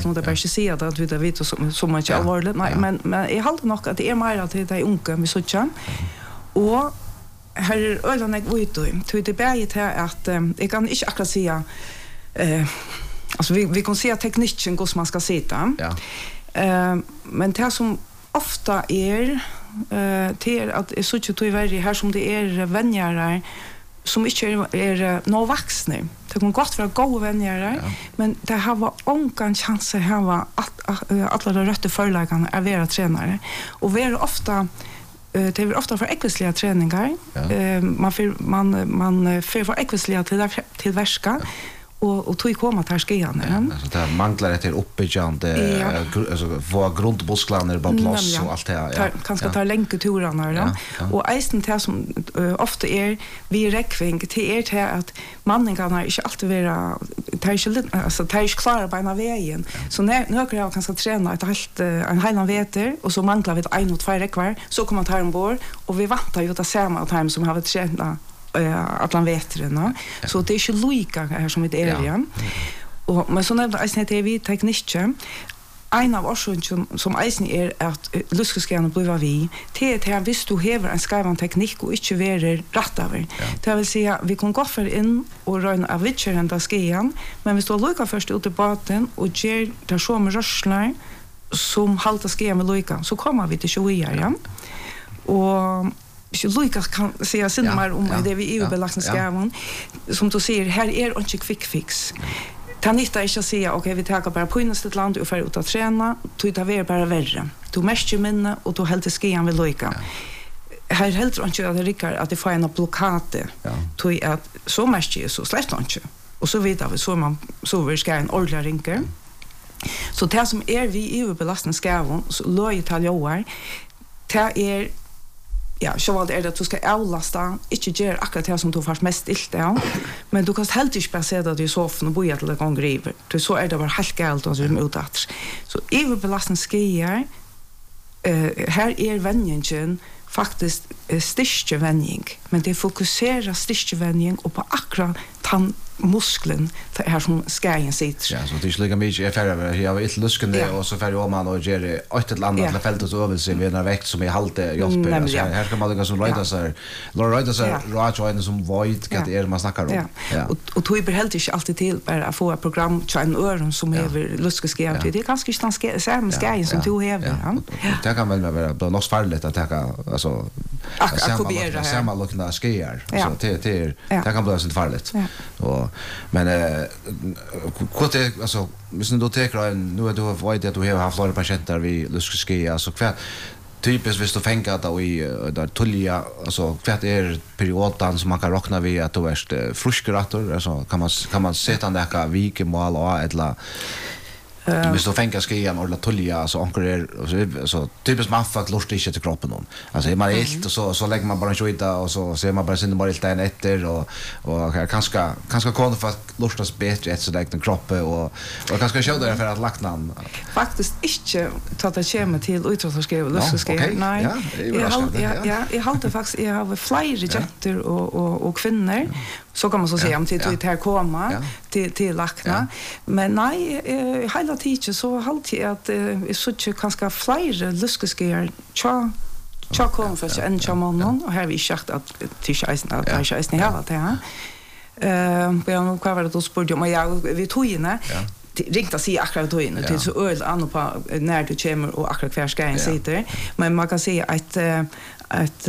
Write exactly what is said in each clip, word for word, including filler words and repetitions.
och det bara inte säga att vi vet så så mycket allvarligt. Nej, men men jag håller nog att det är mer att det är unga med så tjän. Och här är ölen jag vet då. Till det berget här att jag kan inte akkurat säga eh alltså vi vi kan se tekniken hur man ska sitta. Ja. Eh men det som ofta är eh till att är så tjut i varje här som det är vänner som inte är, är nå vuxna. Det kan gott vara goda vänner, ja. Men det har var onkan chans att ha att alla de rätta förlagarna är vara tränare. Och vi är ofta det är ofta för ekvisliga träningar. Ja. Man för man man för för ekvisliga till till värska. Ja. Och och tog komma till skian. Ja, så det manglar det till uppbyggande ja. Alltså få grundmusklerna på plats och allt det här. Ja. Kanske ja. Ta länketurarna ja. Ja. Och eisen det som uh, ofta är vi räckving till är det att mannen kan inte alltid vara tajligt alltså tajligt klara på en vägen. Ja. Så när några jag kanske träna ett helt en hel veter och så manglar vi ett en och två räckvar så kommer man ta ombord och vi väntar ju att samma time som har vi tränat Uh, att man vet det, no? Ja. Så det är inte lika här som det är ja. Igen. Och men så nämnde jag att vi tekniken en av orsakerna som, som eisen är att uh, luskeskärna blir vi till att här visst du har en skriven teknik och inte verer rätt över. Ja. Det vill säga vi kan gå för in och röna av vitcheren där skän men vi står lika först ut i båten och ger där så med rörslar som halta skän med lika så kommer vi till tjugoa ja. Och så Lucas kan säga sin ja, mer om ja, det vi är belastande skärmen ja. Som du säger här är inte quick fix. Kan inte inte säga okej vi tar bara på innerst land och för ut att träna då tar vi bara värre. Du mest minne och då helt skärmen vill Luca. Ja. Här helt inte att det rickar att det får en blockade. Ja. Då är att så mest är så släppt inte. Och så vidare vi så man så vi ska en ordentlig rinker. Mm. Så det som är vi är belastande skärmen så låg tal år. Det är ja, så vad är det att du ska avlasta, inte göra akkurat det som du får mest ilt ja. Men du kan helt inte bara säga att du är soffan och boja till en gång river. Så är det bara helt galt och så är det utåt. Så överbelastning skier eh här är vänningen faktiskt eh, styrke vänning, men det fokuserar styrke vänning och på akkurat tan musklen för här som skägen sitter. Ja, så det är lika mycket är färre jag har ett lusken där och så färre om man och ger ett ett annat ja. Fältet över sig vid en vikt som är halte hjälper. Alltså här ska man liksom rida så här. Rida så ride som void kan det är man snackar om. Ja. Och och tog ju helt inte alltid till bara att få ett program till en öron som över luskeskägen till. Det är ganska stanska samma skägen som du har. Ja. Det kan väl vara på något farligt att ta alltså akkopiera samma lukna skäger så det det det kan bli så farligt. Och men eh kvart alltså visst då tar en nu är du vet att du har haft flera patienter vi luskski alltså kvart typiskt visst du fänga att i där tulja alltså kvart är perioden som man kan räkna vi att du är fruskerator alltså kan man kan man sätta den där vike mål och eller Uh, Visst du fänka skian och la tulja så ankar så så typiskt man får lust inte till kroppen någon. Alltså är man helt och så så lägger man bara en skjuta och så ser man bara sin bara helt en efter och och kanske kanske kan för att lustas bättre ett så där den kroppen och och kanske show där för att lackna. Faktiskt inte ta det kema till utrustningsskriv lustskriv. Nej. Ja, ja, jag har det faktiskt jag har flera jenter och och och kvinnor. Så kan man så säga om till till här komma till till lackna. Men nej hela tiden så alltid att är så att kanske fler luskeskeer cha cha kom för en chamon och här vi sagt att till isen att jag isen hela det här. Eh jag vad var det då spurgade om jag vi tog in ringt att se akkurat då in till så öl an på när du kommer och akkurat kvar ska en sitter. Men man kan se att att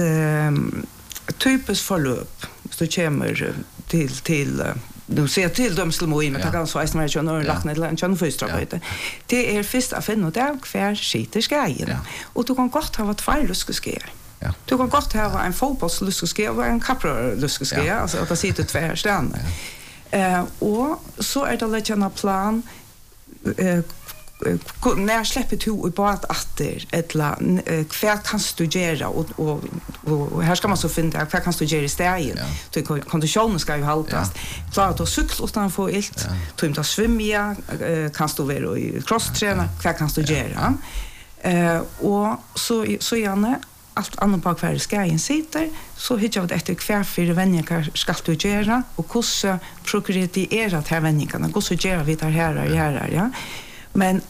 typiskt förlopp så kommer till till du ser till dem slå in men det kan så är snarare ju några lackna eller en chans första arbete. Det är först att finna där kvar sitter skägen. Och du kan gott ha varit fel luskeskeer. Ja. Du kan gott ha en fotbollsluskeskeer och en kappluskeskeer alltså att det sitter två stjärnor. Eh och så är det lägga en plan eh när släpper du ut på att åter eller kvar kan du göra och och och här ska man så finna kvar kan du göra stegen till konditionen ska ju hållas klart att cykla utan få ilt du inte svimma kan du vara i crossträna kvar kan du göra eh och så så gärna allt annat på kvar ska in sitter så hittar jag efter kvar för vänner ska du göra och hur så prokurera det här vännerna hur så gör vi det här här ja. Men